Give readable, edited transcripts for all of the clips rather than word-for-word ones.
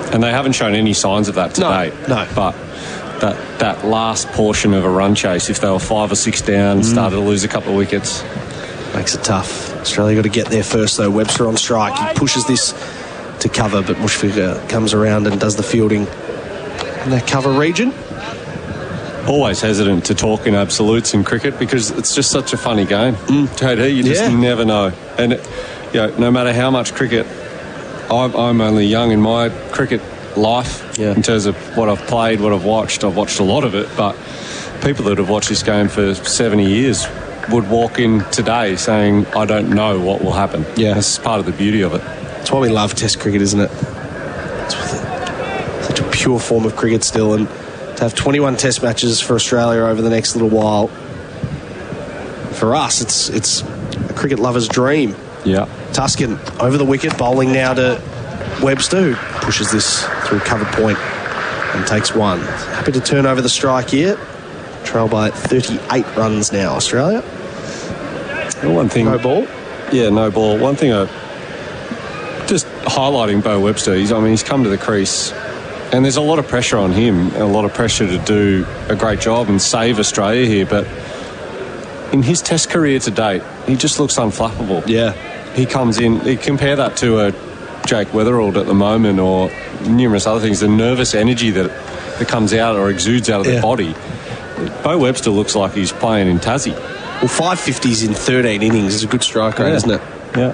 And they haven't shown any signs of that today. No. But that last portion of a run chase, if they were 5 or 6 down, started to lose a couple of wickets. Makes it tough. Australia got to get there first, though. Webster on strike. He pushes this to cover, but Mushfiqur comes around and does the fielding in that cover region. Always hesitant to talk in absolutes in cricket because it's just such a funny game. JD, you just never know. And no matter how much cricket, I'm only young in my cricket life in terms of what I've played, what I've watched. I've watched a lot of it, but people that have watched this game for 70 years would walk in today saying, I don't know what will happen. Yeah. That's part of the beauty of it. That's why we love Test cricket, isn't it? It's such a pure form of cricket still, and to have 21 Test matches for Australia over the next little while, for us, it's a cricket lover's dream. Yeah. Tuscan over the wicket, bowling now to Webster, who pushes this through covered point and takes one. Happy to turn over the strike here. Trail by 38 runs now, Australia. One thing, no ball? Yeah, no ball. One thing just highlighting Beau Webster, he's come to the crease and there's a lot of pressure on him, a lot of pressure to do a great job and save Australia here, but in his Test career to date, he just looks unflappable. Yeah. He comes in, you compare that to a Jake Weatherald at the moment or numerous other things, the nervous energy that comes out or exudes out of the body. Beau Webster looks like he's playing in Tassie. Well, 550s in 13 innings is a good strike rate, isn't it? Yeah.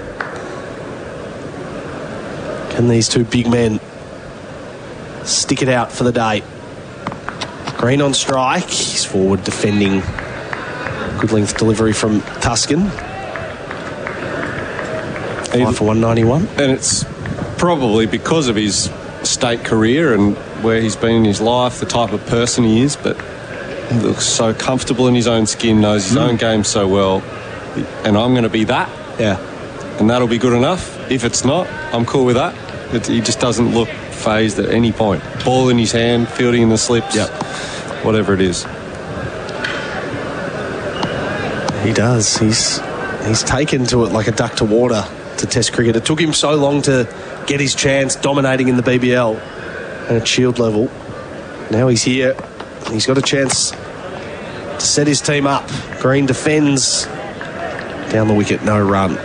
Can these two big men stick it out for the day? Green on strike. He's forward defending. Good length delivery from Tuscan. 5 for 191. And it's probably because of his state career and where he's been in his life, the type of person he is, but he looks so comfortable in his own skin, knows his own game so well, and I'm going to be that. Yeah. And that'll be good enough. If it's not, I'm cool with that. He just doesn't look phased at any point. Ball in his hand, fielding in the slips, whatever it is. He does. He's taken to it like a duck to water to Test cricket. It took him so long to get his chance dominating in the BBL and at Shield level. Now he's here. He's got a chance to set his team up. Green defends down the wicket, no run.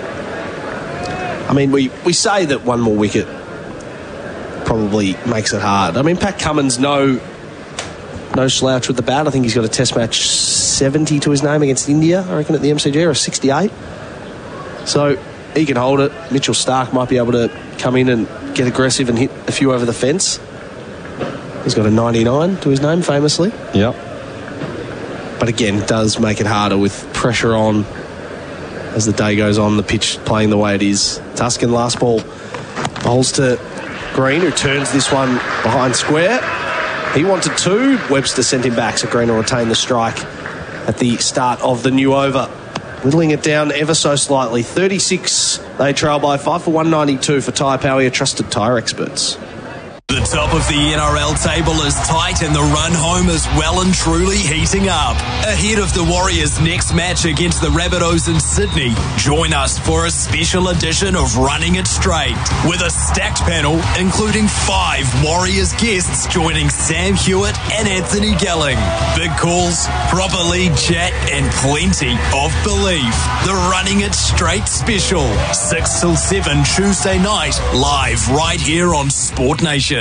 I mean, we say that one more wicket probably makes it hard. I mean, Pat Cummins, no slouch with the bat. I think he's got a Test match 70 to his name against India, I reckon, at the MCG, or 68. So he can hold it. Mitchell Starc might be able to come in and get aggressive and hit a few over the fence. He's got a 99 to his name, famously. Yep. But again, it does make it harder with pressure on as the day goes on, the pitch playing the way it is. Tuscan last ball bowls to Green, who turns this one behind square. He wanted 2. Webster sent him back, so Green will retain the strike at the start of the new over. Whittling it down ever so slightly. 36, they trail by 5 for 192 for Tyre Power, your trusted tyre experts. The top of the NRL table is tight and the run home is well and truly heating up. Ahead of the Warriors' next match against the Rabbitohs in Sydney, join us for a special edition of Running It Straight with a stacked panel including 5 Warriors guests joining Sam Hewitt and Anthony Gelling. Big calls, proper lead chat and plenty of belief. The Running It Straight special, 6 till 7 Tuesday night, live right here on Sport Nation.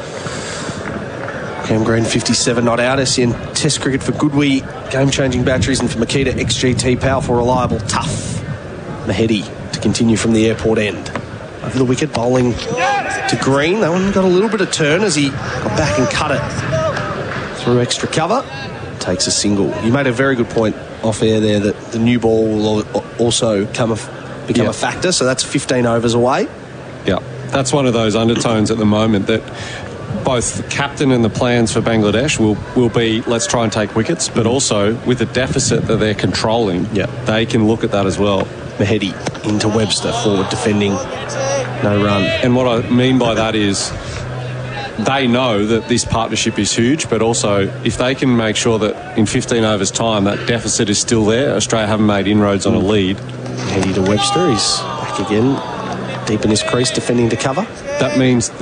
Cam Green 57 not out. SCN Test cricket for Goodwee, game-changing batteries, and for Makita XGT, powerful, reliable, tough. Mahedi to continue from the airport end. Over the wicket, bowling to Green. That one got a little bit of turn as he got back and cut it through extra cover. Takes a single. You made a very good point off air there that the new ball will also become a factor, so that's 15 overs away. Yeah. That's one of those undertones at the moment that both the captain and the plans for Bangladesh will be, let's try and take wickets, but also with a deficit that they're controlling, they can look at that as well. Mahedi into Webster, forward defending, no run. And what I mean by that is they know that this partnership is huge, but also if they can make sure that in 15 overs time that deficit is still there, Australia haven't made inroads on a lead. Mahedi to Webster, he's back again, deep in his crease, defending to cover. That means